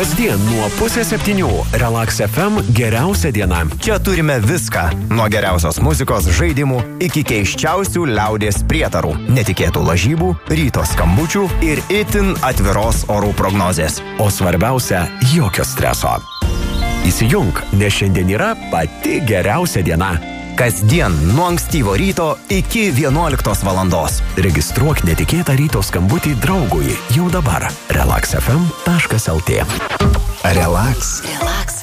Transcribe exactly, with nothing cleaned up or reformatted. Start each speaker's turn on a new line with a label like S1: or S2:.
S1: Kasdien nuo pusės septynių Relax F M geriausia diena.
S2: Čia turime viską. Nuo geriausios muzikos, žaidimų iki keiščiausių liaudies prietarų, netikėtų lažybų, ryto skambučių ir itin atviros orų prognozės.
S1: O svarbiausia, jokio streso. Įsijunk, nes šiandien yra pati geriausia diena.
S2: Kasdien nuo ankstyvo ryto iki vienuoliktos valandos.
S1: Registruok netikėtą ryto skambutį draugui jau dabar. relax f m taškas l t.
S2: Relax.
S3: Relax.